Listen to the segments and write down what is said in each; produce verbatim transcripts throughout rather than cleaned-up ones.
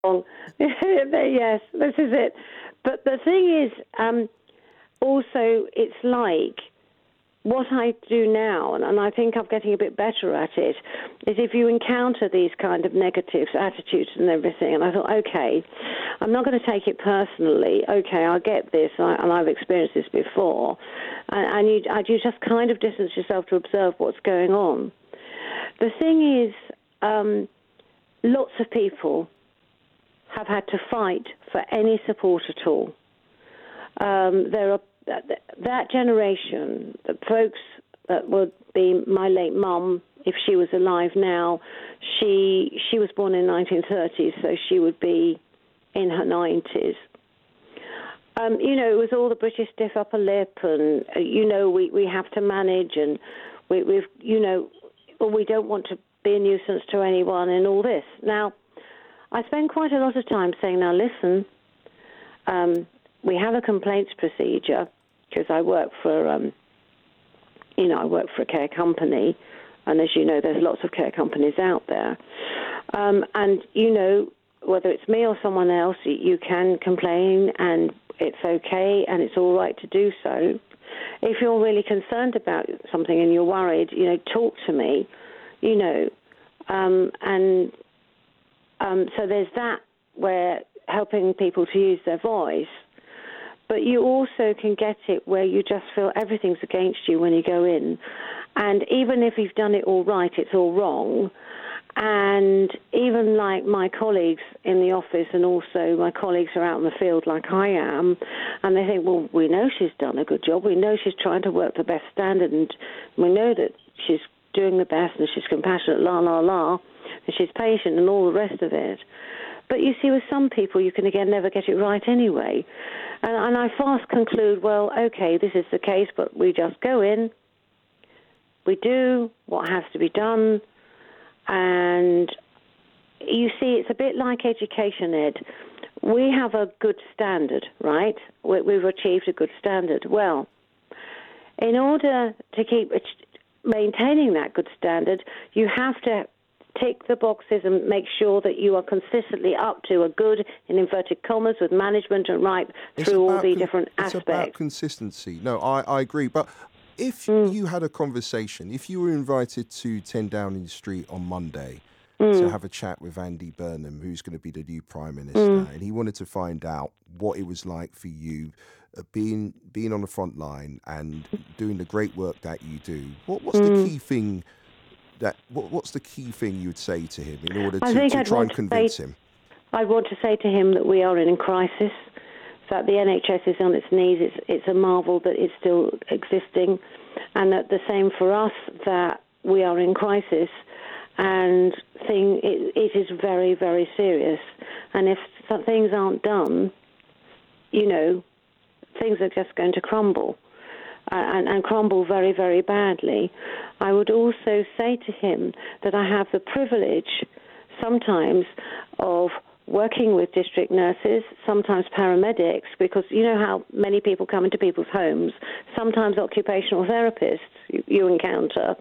wrong. Yes, this is it. But the thing is, um, also, it's like what I do now, and, and I think I'm getting a bit better at it, is if you encounter these kind of negatives, attitudes and everything, and I thought, okay, I'm not going to take it personally. Okay, I get this, and, I, and I've experienced this before, and, and you, and you just kind of distance yourself to observe what's going on. The thing is, um, lots of people have had to fight for any support at all. Um, there are that, that generation, the folks that would be my late mum, if she was alive now, she she was born in nineteen thirty, so she would be in her nineties. Um, you know, it was all the British stiff upper lip, and uh, you know, we, we have to manage, and we, we've you know, well, we don't want to be a nuisance to anyone, and all this. Now, I spend quite a lot of time saying, now listen. Um, We have a complaints procedure because I work for, um, you know, I work for a care company, and as you know, there's lots of care companies out there. Um, and you know, whether it's me or someone else, you can complain, and it's okay, and it's all right to do so. If you're really concerned about something and you're worried, you know, talk to me, you know, um, and um, so there's that where helping people to use their voice. But you also can get it where you just feel everything's against you when you go in. And even if you've done it all right, it's all wrong. And even like my colleagues in the office, and also my colleagues are out in the field like I am, and they think, well, we know she's done a good job. We know she's trying to work the best standard, and we know that she's doing the best, and she's compassionate, la, la, la, and she's patient and all the rest of it. But you see, with some people, you can, again, never get it right anyway. And, and I fast conclude, well, okay, this is the case, but we just go in, we do what has to be done, and you see, it's a bit like education, Ed. We have a good standard, right? We, we've achieved a good standard. Well, in order to keep maintaining that good standard, you have to tick the boxes and make sure that you are consistently up to a good, in inverted commas, with management and right through all the con- different it's aspects. It's about consistency. No, I, I agree. But if mm. you had a conversation, if you were invited to ten Downing Street on Monday mm. to have a chat with Andy Burnham, who's going to be the new Prime Minister, mm. and he wanted to find out what it was like for you uh, being being on the front line and doing the great work that you do, what, what's mm. the key thing That what, what's the key thing you'd say to him in order to, to try and convince say, him? I want to say to him that we are in a crisis, that the N H S is on its knees. It's, it's a marvel that it's still existing, and that the same for us, that we are in crisis, and thing it, it is very, very serious. And if some things aren't done, you know, things are just going to crumble. And, and crumble very, very badly. I would also say to him that I have the privilege sometimes of working with district nurses, sometimes paramedics, because you know how many people come into people's homes, sometimes occupational therapists you, you encounter,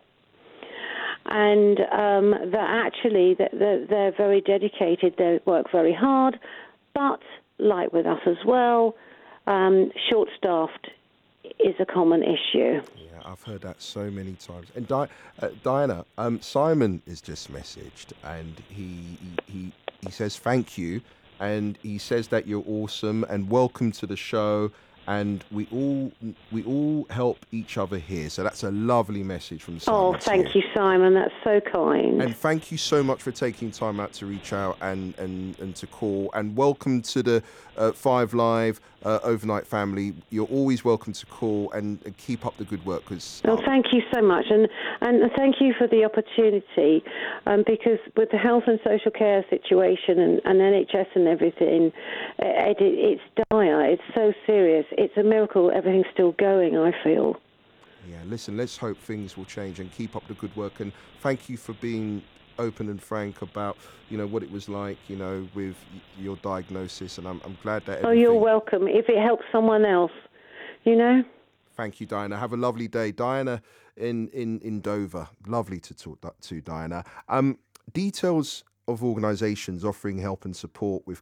and um, that actually they're, they're very dedicated, they work very hard, but like with us as well, um, short-staffed is a common issue. Yeah, I've heard that so many times. And Di- uh, Diana, um, Simon is just messaged, and he, he he says thank you, and he says that you're awesome and welcome to the show, and we all we all help each other here. So that's a lovely message from Simon. Oh, thank you, Simon. That's so kind. And thank you so much for taking time out to reach out and and, and to call. And welcome to the uh, Five Live uh, overnight family. You're always welcome to call and, and keep up the good work. Cause, well, thank you so much, and and thank you for the opportunity. Um, because with the health and social care situation and, and N H S and everything, it, it, it's dire. It's so serious. It's a miracle everything's still going, I feel. Yeah, listen, let's hope things will change and keep up the good work. And thank you for being open and frank about, you know, what it was like, you know, with your diagnosis. And I'm, I'm glad that everything... Oh, you're welcome. If it helps someone else, you know. Thank you, Diana. Have a lovely day. Diana in, in, in Dover. Lovely to talk to, Diana. Um, details of organisations offering help and support with